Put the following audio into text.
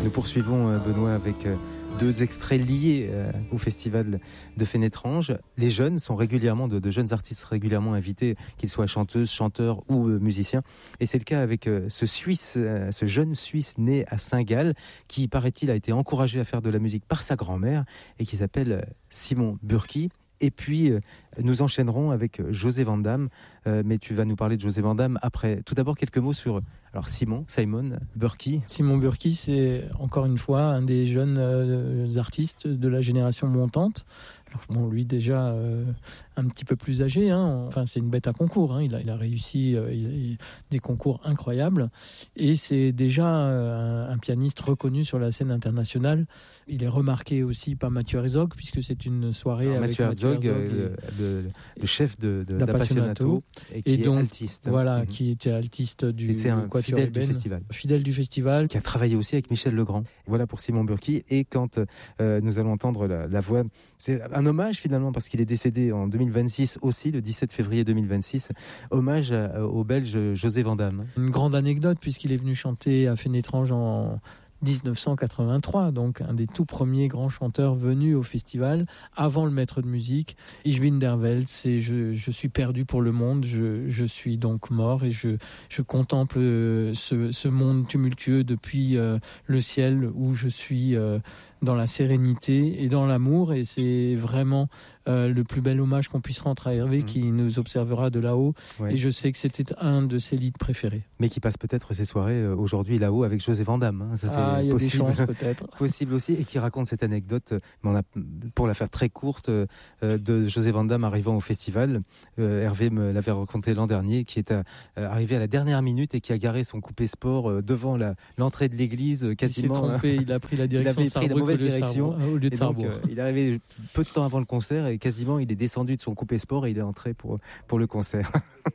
Nous poursuivons, Benoît, avec deux extraits liés au festival de Fénétrange. Les jeunes sont régulièrement, de jeunes artistes régulièrement invités, qu'ils soient chanteuses, chanteurs ou musiciens. Et c'est le cas avec ce jeune Suisse né à Saint-Gall, qui, paraît-il, a été encouragé à faire de la musique par sa grand-mère et qui s'appelle Simon Burki. Et puis, nous enchaînerons avec José Van Damme. Mais tu vas nous parler de José Van Damme après. Tout d'abord, quelques mots sur Simon Burki. Simon Burki, c'est encore une fois un des jeunes artistes de la génération montante. Alors, bon, lui déjà un petit peu plus âgé, Enfin, c'est une bête à concours. Il a réussi des concours incroyables. Et c'est déjà un pianiste reconnu sur la scène internationale. Il est remarqué aussi par Mathieu Herzog, puisque c'est une soirée avec Mathieu Herzog, le chef d'Appassionato, et qui est altiste. Voilà, qui était altiste du Quatuor fidèle du festival. Fidèle du festival. Qui a travaillé aussi avec Michel Legrand. Voilà pour Simon Burki. Et quand nous allons entendre la voix, c'est un hommage finalement, parce qu'il est décédé en 2026 aussi, le 17 février 2026. Hommage au Belge José Van Damme. Une grande anecdote, puisqu'il est venu chanter à Fénétrange en 1983, donc un des tout premiers grands chanteurs venus au festival, avant le maître de musique, Ich bin der Welt, c'est je suis perdu pour le monde, je suis donc mort et je contemple ce monde tumultueux depuis le ciel où je suis dans la sérénité et dans l'amour, et c'est vraiment le plus bel hommage qu'on puisse rendre à Hervé qui nous observera de là-haut. Ouais. Et je sais que c'était un de ses leads préférés. Mais qui passe peut-être ses soirées aujourd'hui là-haut avec José Van Damme. Ça, c'est il y a des chances peut-être. Possible aussi, et qui raconte cette anecdote, pour la faire très courte, de José Van Damme arrivant au festival. Hervé me l'avait raconté l'an dernier, qui est arrivé à la dernière minute et qui a garé son coupé sport devant l'entrée de l'église quasiment. Il s'est trompé, il a pris la direction de Sarrebruck, la mauvaise direction au lieu de Sarrebourg. Il est arrivé peu de temps avant le concert et quasiment il est descendu de son coupé sport et il est entré pour le concert.